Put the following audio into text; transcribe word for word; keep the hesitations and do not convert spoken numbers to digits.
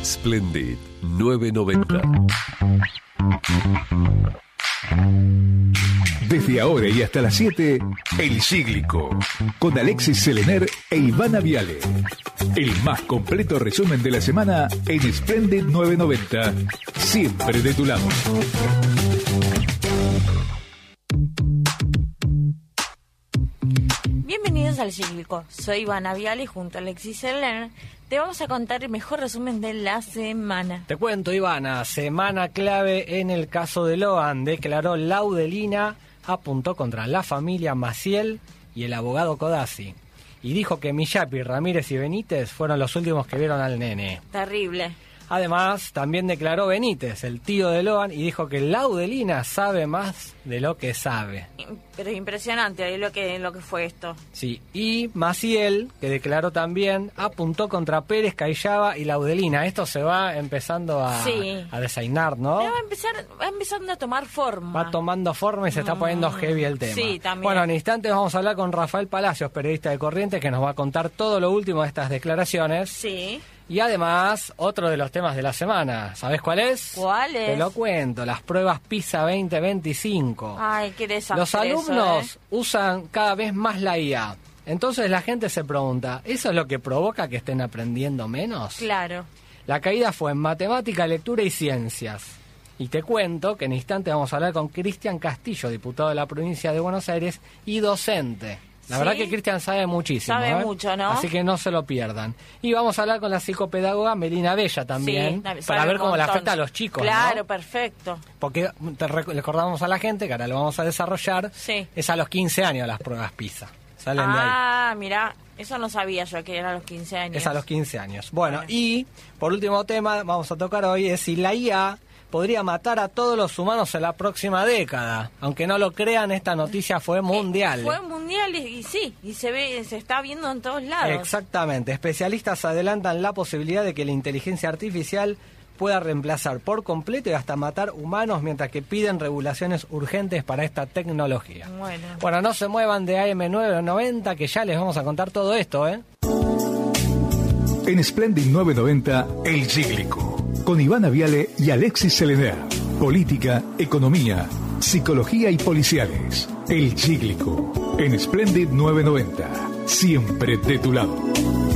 Splendid novecientos noventa. Desde ahora y hasta las siete, El Cíglico, con Alexis Selener e Ivana Viale. El más completo resumen de la semana en Splendid novecientos noventa. Siempre de tu lado. Bienvenidos al Cíglico. Soy Ivana Viale y junto a Alexis Selener te vamos a contar el mejor resumen de la semana. Te cuento, Ivana, semana clave en el caso de Loan. Declaró Laudelina, apuntó contra la familia Maciel y el abogado Codazzi. Y dijo que Millapi, Ramírez y Benítez fueron los últimos que vieron al nene. Terrible. Además, también declaró Benítez, el tío de Loan, y dijo que Laudelina sabe más de lo que sabe. Pero impresionante lo que, lo que fue esto. Sí, y Maciel, que declaró también, apuntó contra Pérez, Cayaba y Laudelina. Esto se va empezando a, sí. a desainar, ¿no? Pero va, a empezar, va empezando a tomar forma. Va tomando forma y se está mm. poniendo heavy el tema. Sí, también. Bueno, en instantes vamos a hablar con Rafael Palacios, periodista de Corrientes, que nos va a contar todo lo último de estas declaraciones. Sí. Y además, otro de los temas de la semana. ¿Sabés cuál es? ¿Cuál es? Te lo cuento, las pruebas PISA veinte veinticinco. Ay, qué desastre. Los alumnos eso, ¿eh? usan cada vez más la I A. Entonces la gente se pregunta, ¿eso es lo que provoca que estén aprendiendo menos? Claro. La caída fue en matemática, lectura y ciencias. Y te cuento que en instantes vamos a hablar con Cristian Castillo, diputado de la provincia de Buenos Aires y docente. La ¿Sí? verdad que Cristian sabe muchísimo. Sabe ¿eh? mucho, ¿no? Así que no se lo pierdan. Y vamos a hablar con la psicopedagoga Melina Bella también, sí, para ver cómo le afecta a los chicos. Claro, ¿no? Perfecto. Porque te recordamos a la gente, que ahora lo vamos a desarrollar, sí. es a los quince años las pruebas PISA. Salen ah, de ahí. Ah, mirá, eso no sabía yo, que era a los quince años. Es a los quince años. Bueno, bueno, y por último tema vamos a tocar hoy es si la I A podría matar a todos los humanos en la próxima década. Aunque no lo crean, esta noticia fue mundial. Eh, fue mundial y, y sí, y se ve, se está viendo en todos lados. Exactamente. Especialistas adelantan la posibilidad de que la inteligencia artificial pueda reemplazar por completo y hasta matar humanos, mientras que piden regulaciones urgentes para esta tecnología. Bueno, bueno no se muevan de A M novecientos noventa, que ya les vamos a contar todo esto, ¿eh? En Splendid novecientos noventa, El Cíglico, con Ivana Viale y Alexis Selener. Política, economía, psicología y policiales. El Cíglico, en Splendid novecientos noventa. Siempre de tu lado.